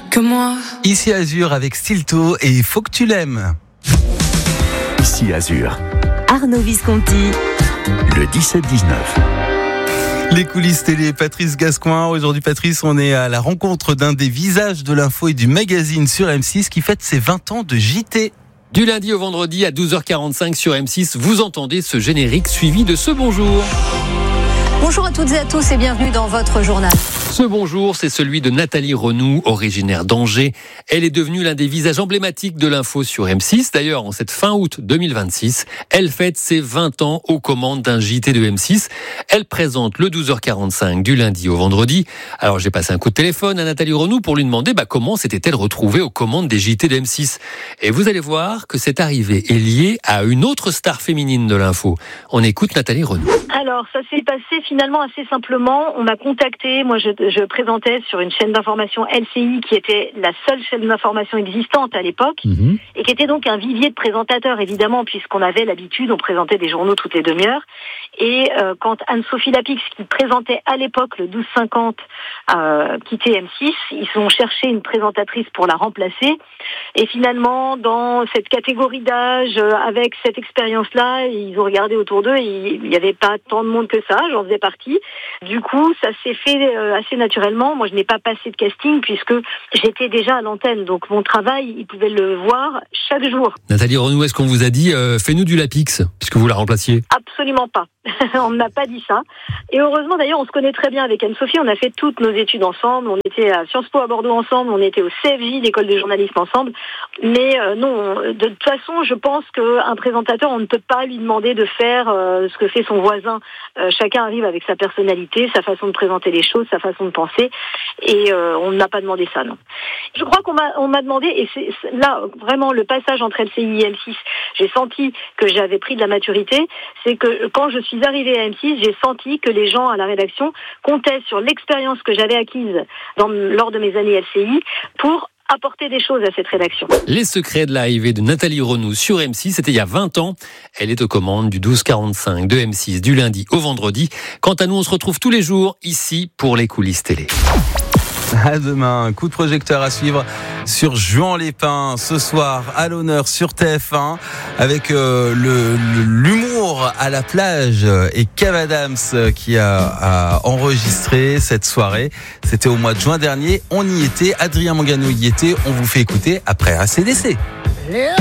que moi. Ici Azur avec Stilto et Faut que tu l'aimes. Ici Azur, Arnaud Visconti, le 17-19. Les coulisses télé, Patrice Gascoin. Aujourd'hui, Patrice, on est à la rencontre d'un des visages de l'info et du magazine sur M6 qui fête ses 20 ans de JT. Du lundi au vendredi à 12h45 sur M6, vous entendez ce générique suivi de ce bonjour. Bonjour à toutes et à tous et bienvenue dans votre journal. Ce bonjour, c'est celui de Nathalie Renou, originaire d'Angers. Elle est devenue l'un des visages emblématiques de l'info sur M6. D'ailleurs, en cette fin août 2026, elle fête ses 20 ans aux commandes d'un JT de M6. Elle présente le 12h45 du lundi au vendredi. Alors, j'ai passé un coup de téléphone à Nathalie Renou pour lui demander comment s'était-elle retrouvée aux commandes des JT de M6. Et vous allez voir que cette arrivée est liée à une autre star féminine de l'info. On écoute Nathalie Renou. Alors, ça s'est passé finalement assez simplement. On m'a contacté. Moi, je présentais sur une chaîne d'information LCI qui était la seule chaîne d'information existante à l'époque et qui était donc un vivier de présentateurs, évidemment, puisqu'on avait l'habitude, on présentait des journaux toutes les demi-heures. Et quand Anne-Sophie Lapix, qui présentait à l'époque le 12-50, quittait M6, ils ont cherché une présentatrice pour la remplacer. Et finalement, dans cette catégorie d'âge, avec cette expérience-là, ils ont regardé autour d'eux et il n'y avait pas tant de monde que ça, j'en faisais partie. Du coup, ça s'est fait assez naturellement. Moi, je n'ai pas passé de casting puisque j'étais déjà à l'antenne. Donc, mon travail, ils pouvaient le voir chaque jour. Nathalie Renou, est-ce qu'on vous a dit fais-nous du Lapix, puisque vous la remplaciez ? Absolument pas. On ne m'a pas dit ça. Et heureusement, d'ailleurs, on se connaît très bien avec Anne-Sophie. On a fait toutes nos études ensemble. On était à Sciences Po à Bordeaux ensemble. On était au CFJ, l'école de journalisme ensemble. Mais non, de toute façon, je pense qu'un présentateur, on ne peut pas lui demander de faire ce que fait son voisin. Chacun arrive avec sa personnalité, sa façon de présenter les choses, sa façon de penser. Et on ne m'a pas demandé ça, non. Je crois qu'on m'a demandé, et c'est là, vraiment, le passage entre LCI et M6, j'ai senti que j'avais pris de la maturité. C'est que quand je suis arrivée à M6, j'ai senti que les gens à la rédaction comptaient sur l'expérience que j'avais acquise lors de mes années LCI pour apporter des choses à cette rédaction. Les secrets de l'arrivée de Nathalie Renou sur M6, c'était il y a 20 ans. Elle est aux commandes du 12-45 de M6 du lundi au vendredi. Quant à nous, on se retrouve tous les jours ici pour les coulisses télé. À demain, un coup de projecteur à suivre sur Juan Lépin ce soir à l'honneur sur TF1 avec l'humour à la plage et Kev Adams qui a enregistré cette soirée. C'était au mois de juin dernier. On y était, Adrien Mangano y était. On vous fait écouter après ACDC.